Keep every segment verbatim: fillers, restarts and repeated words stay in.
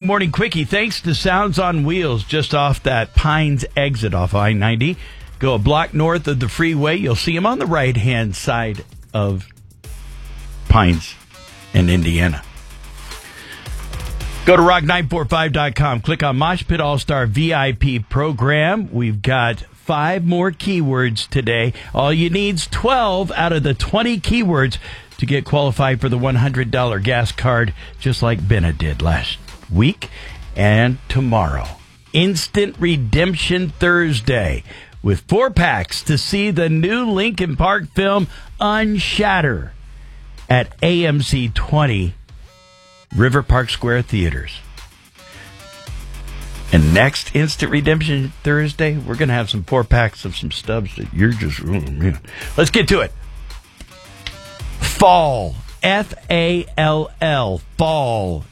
morning quickie. Thanks to Sounds on Wheels, just off that Pines exit off I ninety. Go a block north of the freeway. You'll see them on the right-hand side of Pines in Indiana. Go to rock nine forty-five dot com. Click on Mosh Pit All-Star V I P program. We've got five more keywords today. All you need's twelve out of the twenty keywords to get qualified for the one hundred dollars gas card, just like Benna did last week and tomorrow. Instant Redemption Thursday with four packs to see the new Linkin Park film Unshatter at A M C twenty River Park Square Theaters. And next Instant Redemption Thursday, we're going to have some four packs of some stubs that you're just, oh man. Let's get to it. Fall, F A L L, fall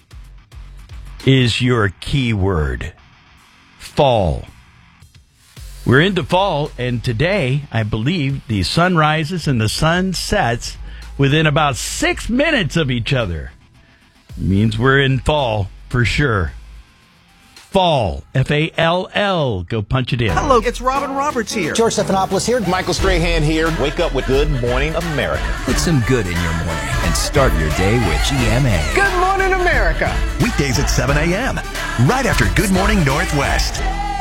is your keyword. Fall. We're into fall, and today, I believe, the sun rises and the sun sets within about six minutes of each other. Means we're in fall for sure. Fall, F A L L. Go punch it in. Hello, it's Robin Roberts here. George Stephanopoulos here. Michael Strahan here. Wake up with Good Morning America. Put some good in your morning and start your day with G M A. Good Morning America. Weekdays at seven a.m. right after Good Morning Northwest.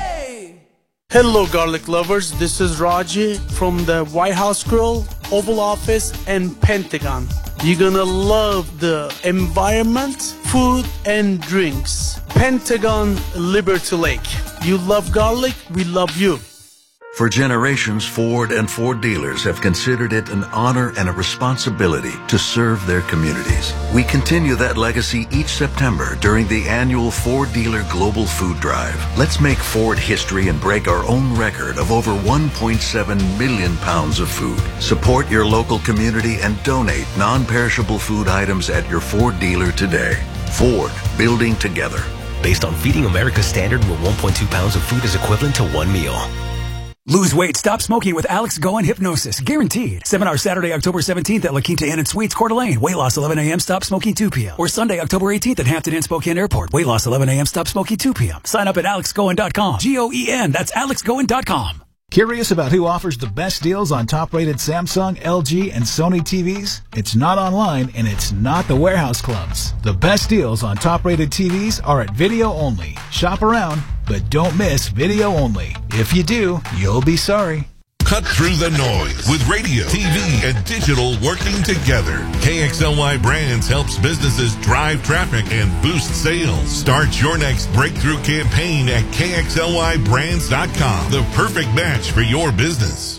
Hello, garlic lovers. This is Raji from the White House Grill, Oval Office, and Pentagon. You're gonna love the environment, food, and drinks. Pentagon Liberty Lake. You love garlic, we love you. For generations, Ford and Ford dealers have considered it an honor and a responsibility to serve their communities. We continue that legacy each September during the annual Ford Dealer Global Food Drive. Let's make Ford history and break our own record of over one point seven million pounds of food. Support your local community and donate non-perishable food items at your Ford dealer today. Ford, building together. Based on Feeding America standard, where one point two pounds of food is equivalent to one meal. Lose weight, stop smoking with Alex Goen Hypnosis. Guaranteed. Seminar Saturday, October seventeenth at La Quinta Inn and Suites, Coeur d'Alene. Weight loss eleven a.m., stop smoking two p.m. Or Sunday, October eighteenth at Hampton Inn, Spokane Airport. Weight loss eleven a.m., stop smoking two p.m. Sign up at alex goen dot com. G O E N. That's alex goen dot com. Curious about who offers the best deals on top-rated Samsung, L G, and Sony T Vs? It's not online, and it's not the warehouse clubs. The best deals on top-rated T Vs are at Video Only. Shop around, but don't miss Video Only. If you do, you'll be sorry. Cut through the noise with radio, T V, and digital working together. K X L Y Brands helps businesses drive traffic and boost sales. Start your next breakthrough campaign at K X L Y brands dot com. The perfect match for your business.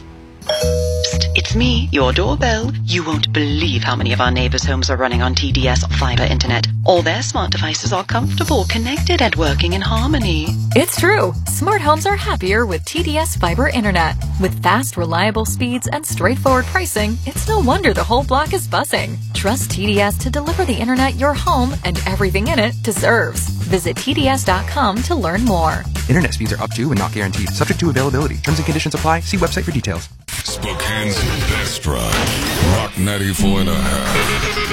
Psst, it's me, your doorbell. You won't believe how many of our neighbors' homes are running on T D S fiber internet. All their smart devices are comfortable, connected, and working in harmony. It's true. Smart homes are happier with T D S fiber internet. With fast, reliable speeds and straightforward pricing, it's no wonder the whole block is buzzing. Trust T D S to deliver the internet your home and everything in it deserves. Visit T D S dot com to learn more. Internet speeds are up to and not guaranteed. Subject to availability. Terms and conditions apply. See website for details. Spokane's best rock. Rock ninety-four and a half.